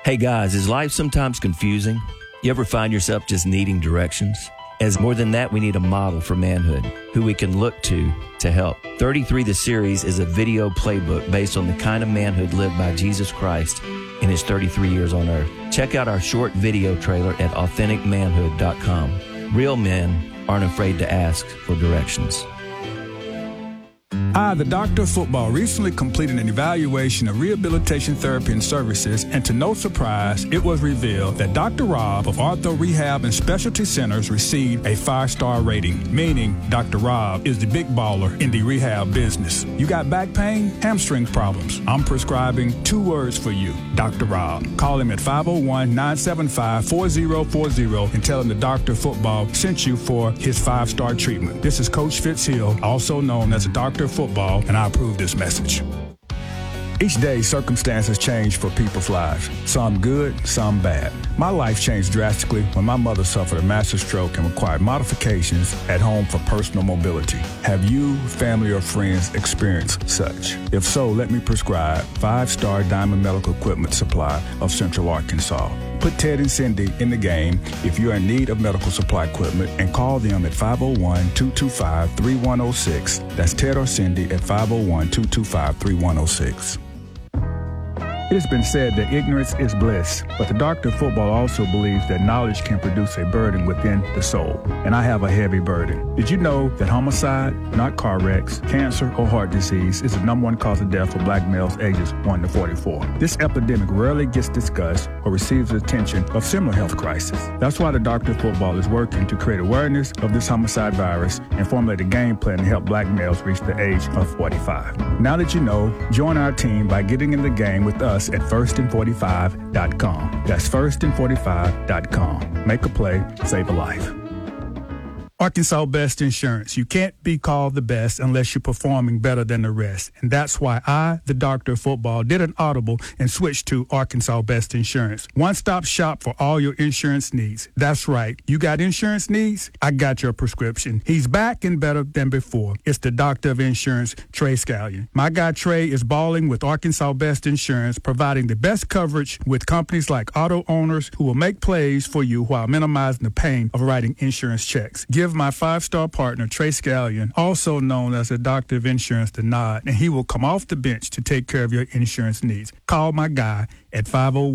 Hey guys, is life sometimes confusing? You ever find yourself just needing directions? As more than that, we need a model for manhood who we can look to help. 33 the Series is a video playbook based on the kind of manhood lived by Jesus Christ in his 33 years on earth. Check out our short video trailer at authenticmanhood.com. Real men aren't afraid to ask for directions. I, the Doctor of Football, recently completed an evaluation of rehabilitation therapy and services, and to no surprise, it was revealed that Dr. Rob of Ortho Rehab and Specialty Centers received a 5-star rating, meaning Dr. Rob is the big baller in the rehab business. You got back pain, hamstring problems? I'm prescribing 2 words for you, Dr. Rob. Call him at 501-975-4040 and tell him the Doctor of Football sent you for his 5-star treatment. This is Coach Fitzhill, also known as the Doctor of Football, and I approve this message. Each day, circumstances change for people's lives. Some good, some bad. My life changed drastically when my mother suffered a massive stroke and required modifications at home for personal mobility. Have you, family, or friends experienced such? If so, let me prescribe 5-star Diamond Medical Equipment Supply of Central Arkansas. Put Ted and Cindy in the game if you're in need of medical supply equipment, and call them at 501-225-3106. That's Ted or Cindy at 501-225-3106. It has been said that ignorance is bliss, but the Doctor of Football also believes that knowledge can produce a burden within the soul. And I have a heavy burden. Did you know that homicide, not car wrecks, cancer, or heart disease is the #1 cause of death for black males ages 1 to 44? This epidemic rarely gets discussed or receives the attention of similar health crises. That's why the Doctor of Football is working to create awareness of this homicide virus and formulate a game plan to help black males reach the age of 45. Now that you know, join our team by getting in the game with us at firstand45.com. That's firstand45.com. Make a play, save a life. Arkansas Best Insurance. You can't be called the best unless you're performing better than the rest. And that's why I, the Doctor of Football, did an audible and switched to Arkansas Best Insurance. One-stop shop for all your insurance needs. That's right. You got insurance needs? I got your prescription. He's back and better than before. It's the Doctor of Insurance, Trey Scallion. My guy Trey is balling with Arkansas Best Insurance, providing the best coverage with companies like Auto Owners who will make plays for you while minimizing the pain of writing insurance checks. Give my 5-star partner, Trey Scallion, also known as the Doctor of Insurance, the nod, and he will come off the bench to take care of your insurance needs. Call my guy at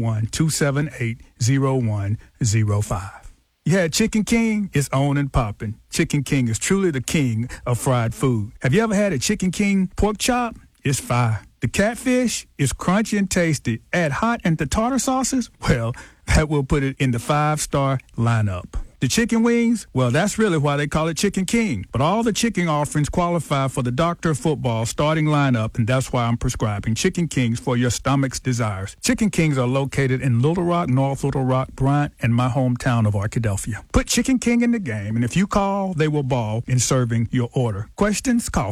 501-278-0105. You had Chicken King? It's on and popping. Chicken King is truly the king of fried food. Have you ever had a Chicken King pork chop? It's fire. The catfish is crunchy and tasty. Add hot and the tartar sauces? Well, that will put it in the 5-star lineup. The chicken wings? Well, that's really why they call it Chicken King. But all the chicken offerings qualify for the Doctor of Football starting lineup, and that's why I'm prescribing Chicken Kings for your stomach's desires. Chicken Kings are located in Little Rock, North Little Rock, Bryant, and my hometown of Arkadelphia. Put Chicken King in the game, and if you call, they will ball in serving your order. Questions? Call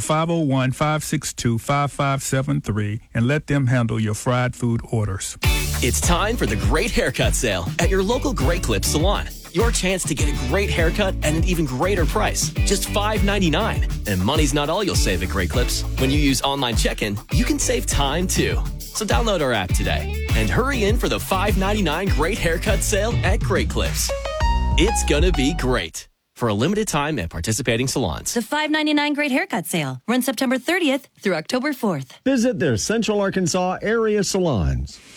501-562-5573 and let them handle your fried food orders. It's time for the Great Haircut Sale at your local Great Clips salon. Your chance to get a great haircut at an even greater price, just $5.99. And money's not all you'll save at Great Clips. When you use online check-in, you can save time too. So download our app today and hurry in for the $5.99 Great Haircut Sale at Great Clips. It's gonna be great. For a limited time at participating salons. The $5.99 Great Haircut Sale runs September 30th through October 4th. Visit their Central Arkansas area salons.